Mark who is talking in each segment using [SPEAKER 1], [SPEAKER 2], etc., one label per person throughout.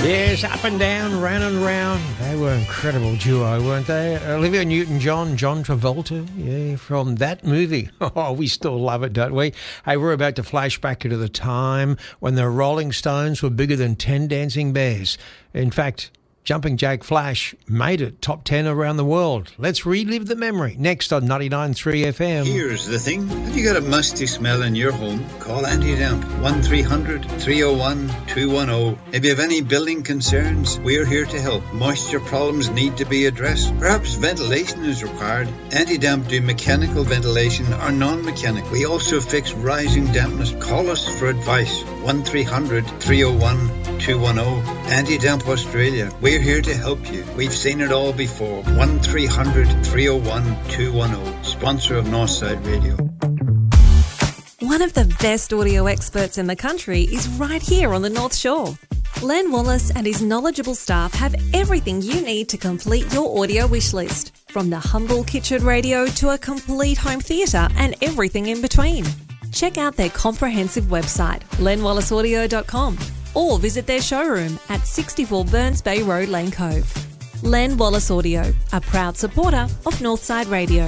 [SPEAKER 1] Yes, up and down, round and round. They were an incredible duo, weren't they? Olivia Newton-John, John Travolta, yeah, from that movie. Oh, we still love it, don't we? Hey, we're about to flash back into the time when the Rolling Stones were bigger than 10 Dancing Bears. In fact, Jumping Jack Flash made it top 10 around the world. Let's relive the memory next on 99.3 FM.
[SPEAKER 2] Here's the thing. Have you got a musty smell in your home? Call Anti-Damp 1300-301-210. If you have any building concerns, we're here to help. Moisture problems need to be addressed. Perhaps ventilation is required. Anti-Damp do mechanical ventilation or non-mechanical. We also fix rising dampness. Call us for advice. 1300-301-210. Anti-Damp Australia. We're here to help you. We've seen it all before. 1300-301-210. Sponsor of Northside Radio.
[SPEAKER 3] One of the best audio experts in the country is right here on the North Shore. Len Wallace and his knowledgeable staff have everything you need to complete your audio wish list. From the humble kitchen radio to a complete home theatre and everything in between. Check out their comprehensive website, lenwallaceaudio.com, or visit their showroom at 64 Burns Bay Road, Lane Cove. Len Wallace Audio, a proud supporter of Northside Radio.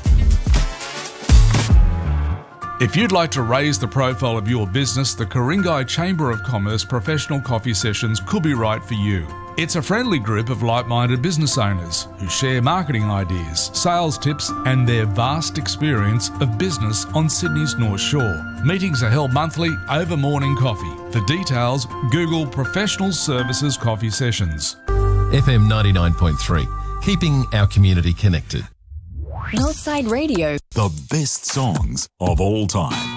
[SPEAKER 4] If you'd like to raise the profile of your business, the Ku-ring-gai Chamber of Commerce Professional Coffee Sessions could be right for you. It's a friendly group of like-minded business owners who share marketing ideas, sales tips and their vast experience of business on Sydney's North Shore. Meetings are held monthly over morning coffee. For details, Google Professional Services Coffee Sessions.
[SPEAKER 5] FM 99.3, keeping our community connected.
[SPEAKER 6] Northside Radio.
[SPEAKER 7] The best songs of all time.